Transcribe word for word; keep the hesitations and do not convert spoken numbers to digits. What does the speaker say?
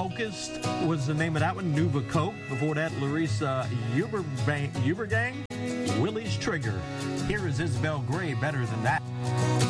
Focused was the name of that one. Nuva Coke. Before that, Larissa Ubergang, Ubergang, Willie's Trigger. Here is Isabel Gray, Better Than That.